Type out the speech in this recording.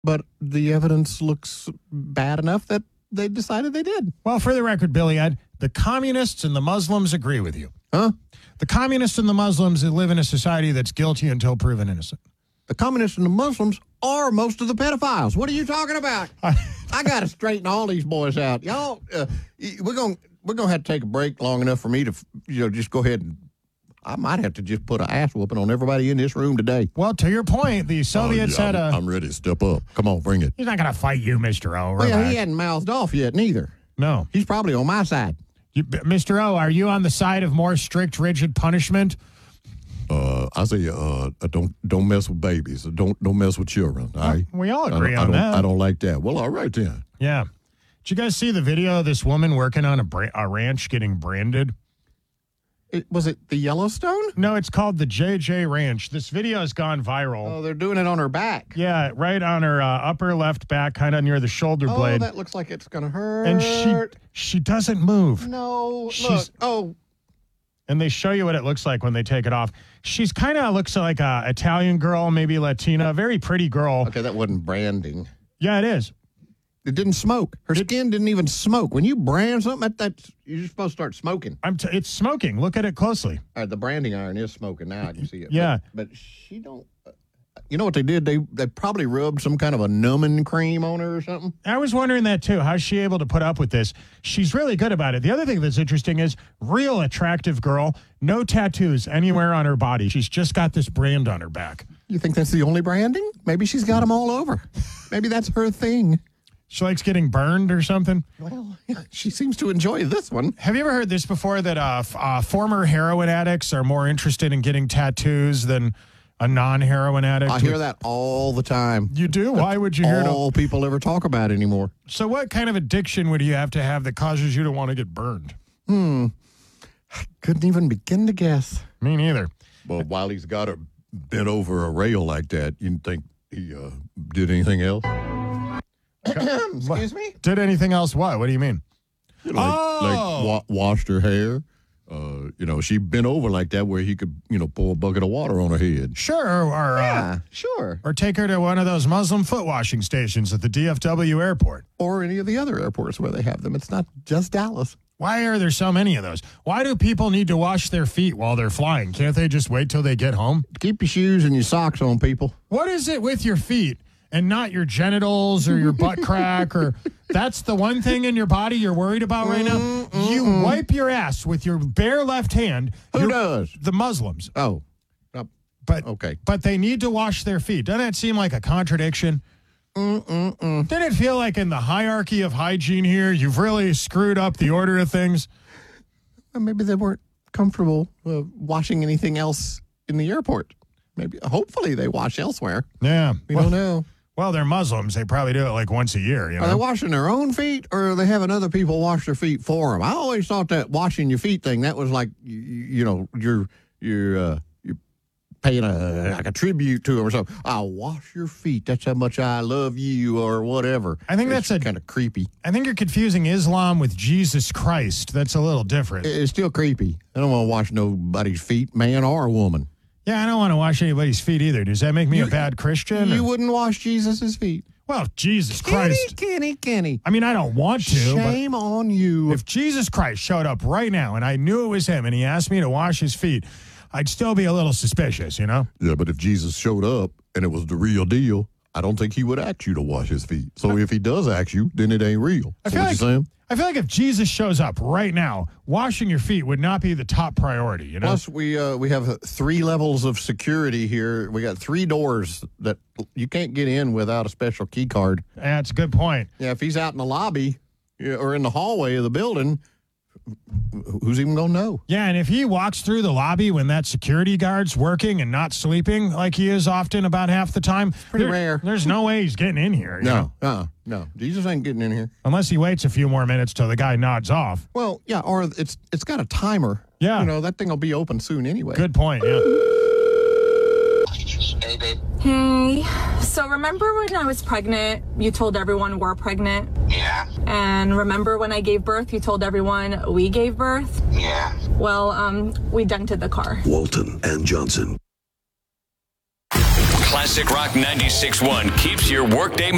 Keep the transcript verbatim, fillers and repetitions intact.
but the evidence looks bad enough that they decided they did. Well, for the record, Billy Ed, the communists and the Muslims agree with you. Huh? The communists and the Muslims live in a society that's guilty until proven innocent. The communists and the Muslims are most of the pedophiles. What are you talking about? I got to straighten all these boys out. Y'all, uh, we're going we're gonna have to take a break long enough for me to, you know, just go ahead and I might have to just put an ass whooping on everybody in this room today. Well, to your point, the Soviets oh, yeah, had a... I'm ready to step up. Come on, bring it. He's not going to fight you, Mister O. Well, yeah, he hadn't mouthed off yet, neither. No. He's probably on my side. You, Mister O, are you on the side of more strict, rigid punishment? Uh, I say, uh, don't don't mess with babies. Don't don't mess with children. All right? We all agree I on I that. I don't like that. Well, all right then. Yeah. Did you guys see the video of this woman working on a, bra- a ranch getting branded? It, was it the Yellowstone? No, it's called the J J Ranch. This video has gone viral. Oh, they're doing it on her back. Yeah, right on her uh, upper left back, kind of near the shoulder Oh, blade. that looks like it's going to hurt. And she she doesn't move. No, She's- look. Oh, And they show you what it looks like when they take it off. She's kind of looks like a Italian girl, maybe Latina, very pretty girl. okay, that wasn't branding. Yeah, it is. It didn't smoke. Her skin didn't even smoke. When you brand something, that, that's, you're supposed to start smoking. I'm t- it's smoking. Look at it closely. All right, the branding iron is smoking now. I can see it. Yeah. But, but she don't. Uh, you know what they did? They they probably rubbed some kind of a numbing cream on her or something. I was wondering that too. How's she able to put up with this? She's really good about it. The other thing that's interesting is real attractive girl, no tattoos anywhere on her body. She's just got this brand on her back. You think that's the only branding? Maybe she's got them all over. Maybe that's her thing. She likes getting burned or something. Well, yeah, she seems to enjoy this one. Have you ever heard this before, that uh, f- uh, former heroin addicts are more interested in getting tattoos than a non-heroin addict? I hear that all the time. You do? Why would you hear it? All people ever talk about anymore. So what kind of addiction would you have to have that causes you to want to get burned? Hmm. Couldn't even begin to guess. Me neither. But while he's got her bent over a rail like that, you think he uh, did anything else? Excuse me? Did anything else what? What do you mean? You know, like, Oh! like wa- washed her hair. Uh, you know, she bent over like that where he could, you know, pour a bucket of water on her head. Sure. Or, or, uh, Yeah, sure. or take her to one of those Muslim foot washing stations at the D F W airport. Or any of the other airports where they have them. It's not just Dallas. Why are there so many of those? Why do people need to wash their feet while they're flying? Can't they just wait till they get home? Keep your shoes and your socks on, people. What is it with your feet and not your genitals or your butt crack? Or that's the one thing in your body you're worried about right now? Mm-mm-mm. You wipe your ass with your bare left hand. Who You're- does? The Muslims. Oh, uh, But okay. but they need to wash their feet. Doesn't that seem like a contradiction? Mm-mm-mm. Didn't it feel like in the hierarchy of hygiene here, you've really screwed up the order of things? Well, maybe they weren't comfortable uh, washing anything else in the airport. Maybe, hopefully, they wash elsewhere. Yeah. We well, don't know. Well, they're Muslims. They probably do it like once a year. You know? Are they washing their own feet, or are they having other people wash their feet for them? I always thought that washing your feet thing, that was like, you, you know, you're you're uh, you're paying a like a tribute to them or something. I'll wash your feet. That's how much I love you, or whatever. I think It's that's a- kind of creepy. I think you're confusing Islam with Jesus Christ. That's a little different. It's still creepy. I don't want to wash nobody's feet, man or woman. Yeah, I don't want to wash anybody's feet either. Does that make me You- a bad Christian? You or- wouldn't wash Jesus' feet. Well, Jesus Christ. Kenny, Kenny, Kenny. I mean, I don't want to, but Shame on you. if Jesus Christ showed up right now and I knew it was him and he asked me to wash his feet, I'd still be a little suspicious, you know? Yeah, but if Jesus showed up and it was the real deal, I don't think he would ask you to wash his feet. So if he does ask you, then it ain't real. I So feel what like, you saying? I feel like if Jesus shows up right now, washing your feet would not be the top priority, you know? Plus, we uh, we have three levels of security here. We got three doors that you can't get in without a special key card. That's a good point. Yeah, if he's out in the lobby yeah, or in the hallway of the building, who's even going to know? Yeah, and if he walks through the lobby when that security guard's working and not sleeping like he is often about half the time, pretty there- rare. There's no way he's getting in here. you know? No, uh, no. Jesus ain't getting in here. Unless he waits a few more minutes till the guy nods off. Well, yeah, or it's it's got a timer. Yeah. You know, that thing will be open soon anyway. Good point, yeah. Hey, babe. Hey, so remember when I was pregnant, you told everyone we're pregnant? Yeah, And remember when I gave birth, you told everyone we gave birth? yeah. Well, um, we dented the car. Walton and Johnson. Classic Rock ninety-six point one keeps your workday